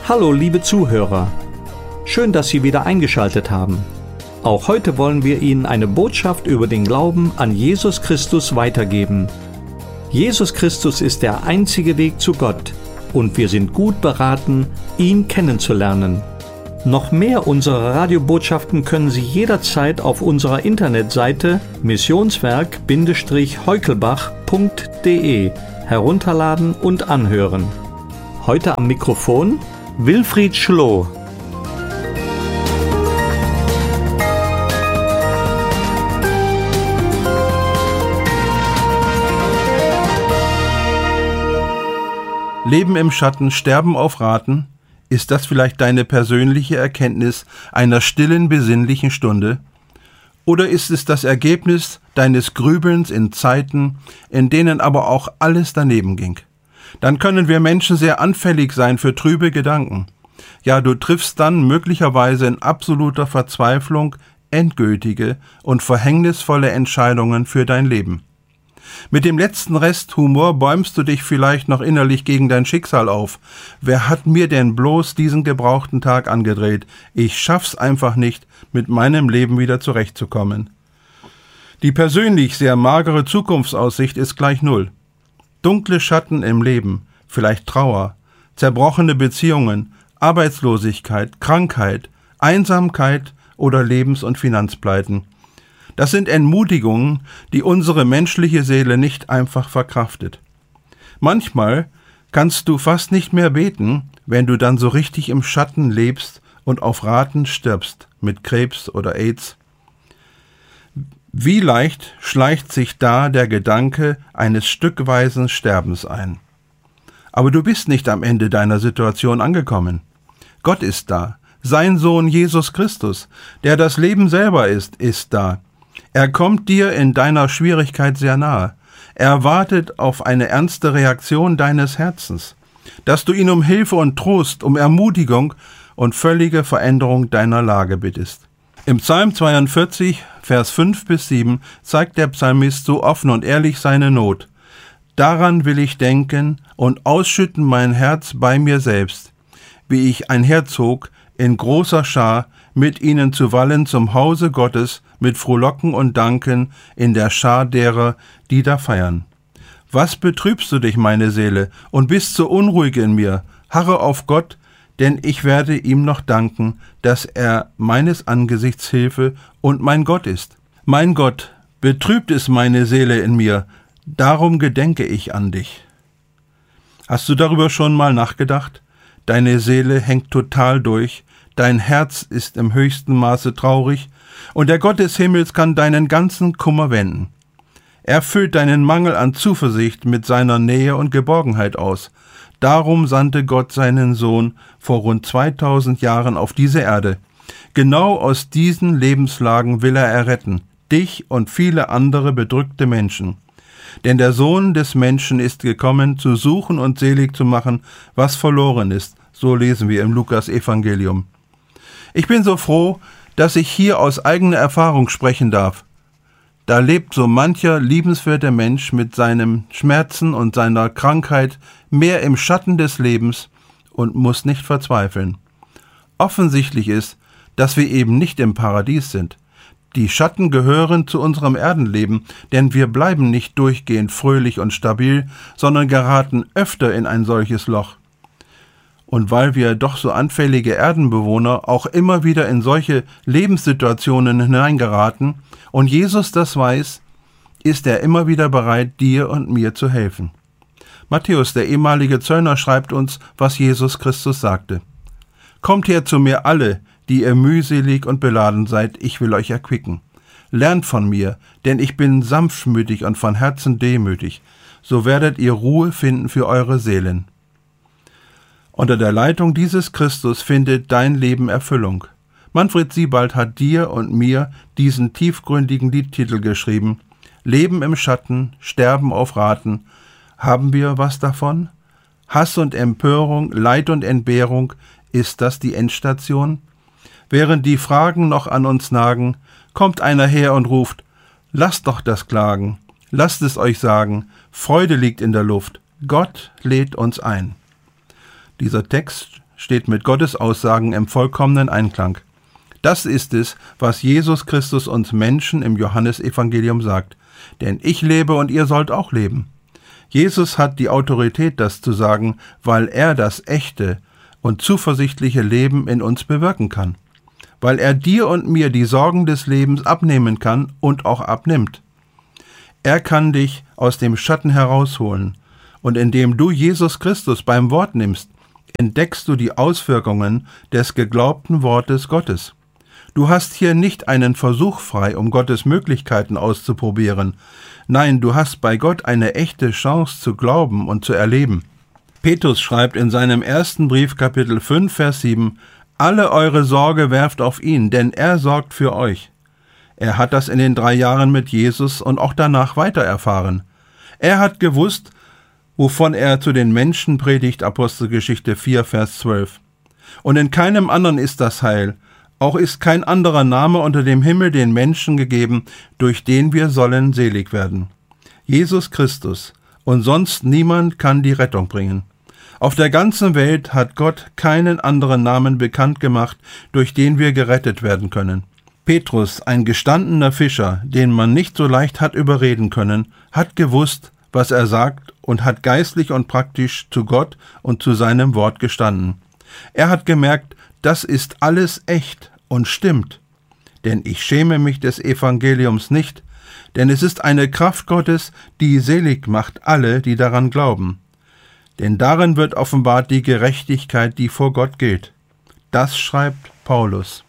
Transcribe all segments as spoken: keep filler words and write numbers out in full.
Hallo liebe Zuhörer, schön, dass Sie wieder eingeschaltet haben. Auch heute wollen wir Ihnen eine Botschaft über den Glauben an Jesus Christus weitergeben. Jesus Christus ist der einzige Weg zu Gott und wir sind gut beraten, ihn kennenzulernen. Noch mehr unserer Radiobotschaften können Sie jederzeit auf unserer Internetseite missionswerk heukelbach punkt de herunterladen und anhören. Heute am Mikrofon Wilfried Schloh. Leben im Schatten, Sterben auf Raten? Ist das vielleicht deine persönliche Erkenntnis einer stillen, besinnlichen Stunde? Oder ist es das Ergebnis deines Grübelns in Zeiten, in denen aber auch alles daneben ging? Dann können wir Menschen sehr anfällig sein für trübe Gedanken. Ja, du triffst dann möglicherweise in absoluter Verzweiflung endgültige und verhängnisvolle Entscheidungen für dein Leben. Mit dem letzten Rest Humor bäumst du dich vielleicht noch innerlich gegen dein Schicksal auf. Wer hat mir denn bloß diesen gebrauchten Tag angedreht? Ich schaff's einfach nicht, mit meinem Leben wieder zurechtzukommen. Die persönlich sehr magere Zukunftsaussicht ist gleich null. Dunkle Schatten im Leben, vielleicht Trauer, zerbrochene Beziehungen, Arbeitslosigkeit, Krankheit, Einsamkeit oder Lebens- und Finanzpleiten. Das sind Entmutigungen, die unsere menschliche Seele nicht einfach verkraftet. Manchmal kannst du fast nicht mehr beten, wenn du dann so richtig im Schatten lebst und auf Raten stirbst, mit Krebs oder AIDS. Wie leicht schleicht sich da der Gedanke eines stückweisen Sterbens ein. Aber du bist nicht am Ende deiner Situation angekommen. Gott ist da. Sein Sohn Jesus Christus, der das Leben selber ist, ist da. Er kommt dir in deiner Schwierigkeit sehr nahe. Er wartet auf eine ernste Reaktion deines Herzens, dass du ihn um Hilfe und Trost, um Ermutigung und völlige Veränderung deiner Lage bittest. Im Psalm zweiundvierzig, Vers fünf bis sieben zeigt der Psalmist so offen und ehrlich seine Not. Daran will ich denken und ausschütten mein Herz bei mir selbst, wie ich einherzog in großer Schar, mit ihnen zuweilen zum Hause Gottes, mit Frohlocken und Danken in der Schar derer, die da feiern. Was betrübst du dich, meine Seele, und bist so unruhig in mir? Harre auf Gott, denn ich werde ihm noch danken, dass er meines Angesichts Hilfe und mein Gott ist. Mein Gott, betrübt ist meine Seele in mir, darum gedenke ich an dich. Hast du darüber schon mal nachgedacht? Deine Seele hängt total durch, dein Herz ist im höchsten Maße traurig, und der Gott des Himmels kann deinen ganzen Kummer wenden. Er füllt deinen Mangel an Zuversicht mit seiner Nähe und Geborgenheit aus. Darum sandte Gott seinen Sohn vor rund zweitausend Jahren auf diese Erde. Genau aus diesen Lebenslagen will er erretten, dich und viele andere bedrückte Menschen. Denn der Sohn des Menschen ist gekommen, zu suchen und selig zu machen, was verloren ist. So lesen wir im Lukas-Evangelium. Ich bin so froh, dass ich hier aus eigener Erfahrung sprechen darf. Da lebt so mancher liebenswerter Mensch mit seinen Schmerzen und seiner Krankheit mehr im Schatten des Lebens und muss nicht verzweifeln. Offensichtlich ist, dass wir eben nicht im Paradies sind. Die Schatten gehören zu unserem Erdenleben, denn wir bleiben nicht durchgehend fröhlich und stabil, sondern geraten öfter in ein solches Loch. Und weil wir doch so anfällige Erdenbewohner auch immer wieder in solche Lebenssituationen hineingeraten und Jesus das weiß, ist er immer wieder bereit, dir und mir zu helfen. Matthäus, der ehemalige Zöllner, schreibt uns, was Jesus Christus sagte. Kommt her zu mir alle, die ihr mühselig und beladen seid, ich will euch erquicken. Lernt von mir, denn ich bin sanftmütig und von Herzen demütig, so werdet ihr Ruhe finden für eure Seelen. Unter der Leitung dieses Christus findet dein Leben Erfüllung. Manfred Siebald hat dir und mir diesen tiefgründigen Liedtitel geschrieben. Leben im Schatten, Sterben auf Raten. Haben wir was davon? Hass und Empörung, Leid und Entbehrung, ist das die Endstation? Während die Fragen noch an uns nagen, kommt einer her und ruft, lasst doch das Klagen, lasst es euch sagen, Freude liegt in der Luft, Gott lädt uns ein. Dieser Text steht mit Gottes Aussagen im vollkommenen Einklang. Das ist es, was Jesus Christus uns Menschen im Johannesevangelium sagt. Denn ich lebe und ihr sollt auch leben. Jesus hat die Autorität, das zu sagen, weil er das echte und zuversichtliche Leben in uns bewirken kann. Weil er dir und mir die Sorgen des Lebens abnehmen kann und auch abnimmt. Er kann dich aus dem Schatten herausholen. Und indem du Jesus Christus beim Wort nimmst, entdeckst du die Auswirkungen des geglaubten Wortes Gottes. Du hast hier nicht einen Versuch frei, um Gottes Möglichkeiten auszuprobieren. Nein, du hast bei Gott eine echte Chance zu glauben und zu erleben. Petrus schreibt in seinem ersten Brief, Kapitel fünf, Vers sieben, »Alle eure Sorge werft auf ihn, denn er sorgt für euch.« Er hat das in den drei Jahren mit Jesus und auch danach weiter erfahren. Er hat gewusst, wovon er zu den Menschen predigt, Apostelgeschichte vier, Vers zwölf. Und in keinem anderen ist das Heil, auch ist kein anderer Name unter dem Himmel den Menschen gegeben, durch den wir sollen selig werden. Jesus Christus, und sonst niemand kann die Rettung bringen. Auf der ganzen Welt hat Gott keinen anderen Namen bekannt gemacht, durch den wir gerettet werden können. Petrus, ein gestandener Fischer, den man nicht so leicht hat überreden können, hat gewusst, was er sagt und hat geistlich und praktisch zu Gott und zu seinem Wort gestanden. Er hat gemerkt, das ist alles echt und stimmt. Denn ich schäme mich des Evangeliums nicht, denn es ist eine Kraft Gottes, die selig macht alle, die daran glauben. Denn darin wird offenbart die Gerechtigkeit, die vor Gott gilt. Das schreibt Paulus.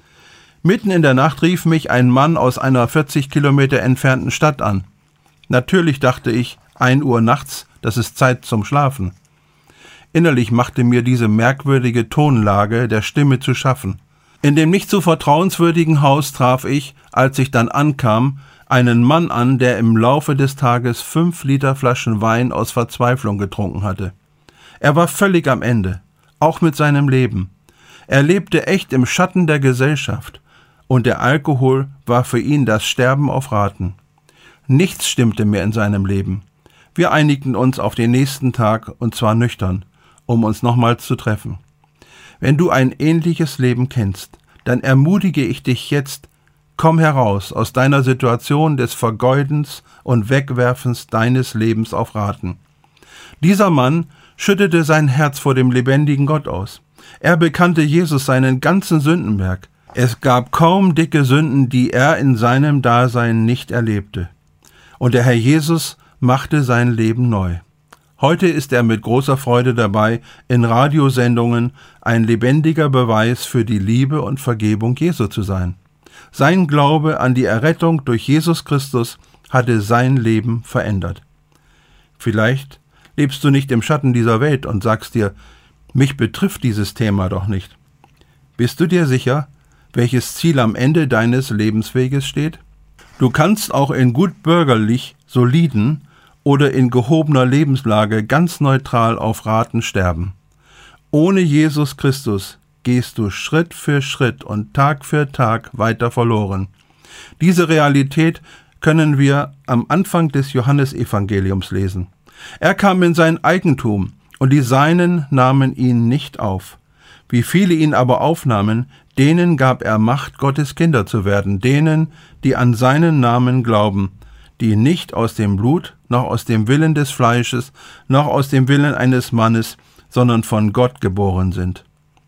Mitten in der Nacht rief mich ein Mann aus einer vierzig Kilometer entfernten Stadt an. Natürlich dachte ich, ein Uhr nachts, das ist Zeit zum Schlafen. Innerlich machte mir diese merkwürdige Tonlage der Stimme zu schaffen. In dem nicht so vertrauenswürdigen Haus traf ich, als ich dann ankam, einen Mann an, der im Laufe des Tages fünf Liter Flaschen Wein aus Verzweiflung getrunken hatte. Er war völlig am Ende, auch mit seinem Leben. Er lebte echt im Schatten der Gesellschaft, und der Alkohol war für ihn das Sterben auf Raten. Nichts stimmte mehr in seinem Leben. Wir einigten uns auf den nächsten Tag, und zwar nüchtern, um uns nochmals zu treffen. Wenn du ein ähnliches Leben kennst, dann ermutige ich dich jetzt, komm heraus aus deiner Situation des Vergeudens und Wegwerfens deines Lebens auf Raten. Dieser Mann schüttete sein Herz vor dem lebendigen Gott aus. Er bekannte Jesus seinen ganzen Sündenberg. Es gab kaum dicke Sünden, die er in seinem Dasein nicht erlebte. Und der Herr Jesus machte sein Leben neu. Heute ist er mit großer Freude dabei, in Radiosendungen ein lebendiger Beweis für die Liebe und Vergebung Jesu zu sein. Sein Glaube an die Errettung durch Jesus Christus hatte sein Leben verändert. Vielleicht lebst du nicht im Schatten dieser Welt und sagst dir, mich betrifft dieses Thema doch nicht. Bist du dir sicher, welches Ziel am Ende deines Lebensweges steht? Du kannst auch in gut bürgerlich, soliden oder in gehobener Lebenslage ganz neutral auf Raten sterben. Ohne Jesus Christus gehst du Schritt für Schritt und Tag für Tag weiter verloren. Diese Realität können wir am Anfang des Johannesevangeliums lesen. Er kam in sein Eigentum, und die Seinen nahmen ihn nicht auf. Wie viele ihn aber aufnahmen, denen gab er Macht, Gottes Kinder zu werden, denen, die an seinen Namen glauben, die nicht aus dem Blut, noch aus dem Willen des Fleisches, noch aus dem Willen eines Mannes, sondern von Gott geboren sind.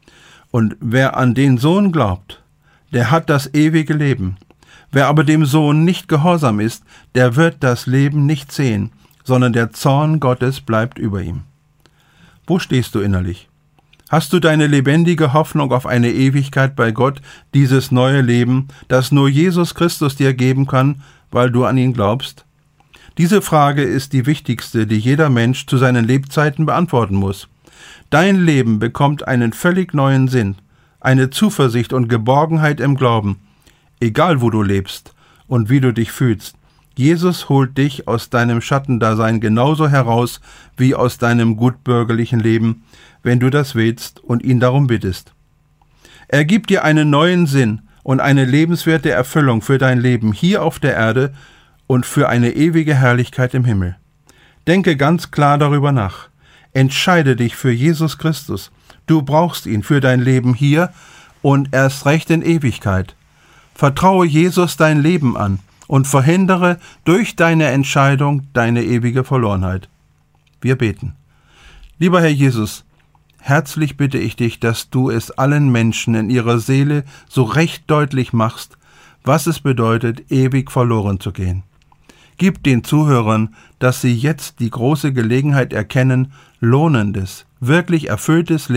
Und wer an den Sohn glaubt, der hat das ewige Leben. Wer aber dem Sohn nicht gehorsam ist, der wird das Leben nicht sehen, sondern der Zorn Gottes bleibt über ihm. Wo stehst du innerlich? Hast du deine lebendige Hoffnung auf eine Ewigkeit bei Gott, dieses neue Leben, das nur Jesus Christus dir geben kann, weil du an ihn glaubst? Diese Frage ist die wichtigste, die jeder Mensch zu seinen Lebzeiten beantworten muss. Dein Leben bekommt einen völlig neuen Sinn, eine Zuversicht und Geborgenheit im Glauben, egal wo du lebst und wie du dich fühlst. Jesus holt dich aus deinem Schattendasein genauso heraus wie aus deinem gutbürgerlichen Leben, wenn du das willst und ihn darum bittest. Er gibt dir einen neuen Sinn und eine lebenswerte Erfüllung für dein Leben hier auf der Erde und für eine ewige Herrlichkeit im Himmel. Denke ganz klar darüber nach. Entscheide dich für Jesus Christus. Du brauchst ihn für dein Leben hier und erst recht in Ewigkeit. Vertraue Jesus dein Leben an und verhindere durch deine Entscheidung deine ewige Verlorenheit. Wir beten. Lieber Herr Jesus, herzlich bitte ich dich, dass du es allen Menschen in ihrer Seele so recht deutlich machst, was es bedeutet, ewig verloren zu gehen. Gib den Zuhörern, dass sie jetzt die große Gelegenheit erkennen, lohnendes, wirklich erfülltes Leben